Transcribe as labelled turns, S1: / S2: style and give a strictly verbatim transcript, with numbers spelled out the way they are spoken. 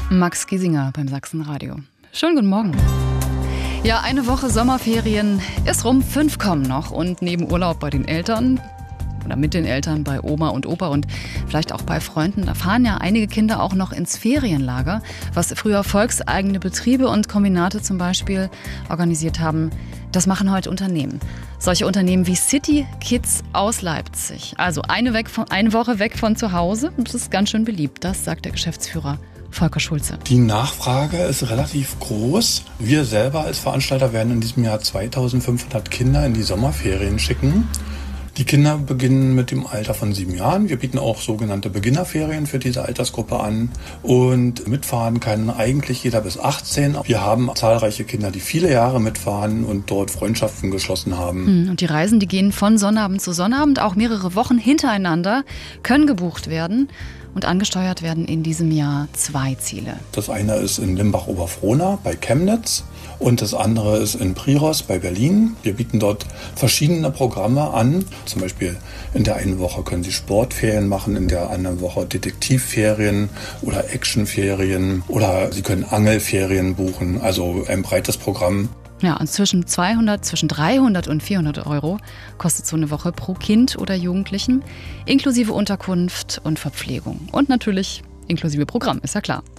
S1: Max Giesinger beim Sachsenradio. Schönen guten Morgen. Ja, eine Woche Sommerferien ist rum, fünf kommen noch. Und neben Urlaub bei den Eltern oder mit den Eltern bei Oma und Opa und vielleicht auch bei Freunden, da fahren ja einige Kinder auch noch ins Ferienlager, was früher volkseigene Betriebe und Kombinate zum Beispiel organisiert haben. Das machen heute Unternehmen. Solche Unternehmen wie City Kids aus Leipzig. Also eine, weg von, eine Woche weg von zu Hause. Das ist ganz schön beliebt, das sagt der Geschäftsführer Volker Schulze.
S2: Die Nachfrage ist relativ groß. Wir selber als Veranstalter werden in diesem Jahr zweitausendfünfhundert Kinder in die Sommerferien schicken. Die Kinder beginnen mit dem Alter von sieben Jahren. Wir bieten auch sogenannte Beginnerferien für diese Altersgruppe an. Und mitfahren kann eigentlich jeder bis achtzehn. Wir haben zahlreiche Kinder, die viele Jahre mitfahren und dort Freundschaften geschlossen haben.
S1: Und die Reisen, die gehen von Sonnabend zu Sonnabend, auch mehrere Wochen hintereinander, können gebucht werden. Und angesteuert werden in diesem Jahr zwei Ziele.
S2: Das eine ist in Limbach-Oberfrohna bei Chemnitz und das andere ist in Priros bei Berlin. Wir bieten dort verschiedene Programme an. Zum Beispiel in der einen Woche können Sie Sportferien machen, in der anderen Woche Detektivferien oder Actionferien oder Sie können Angelferien buchen. Also ein breites Programm.
S1: Ja, und zwischen zweihundert, zwischen dreihundert und vierhundert Euro kostet so eine Woche pro Kind oder Jugendlichen, inklusive Unterkunft und Verpflegung. Und natürlich inklusive Programm, ist ja klar.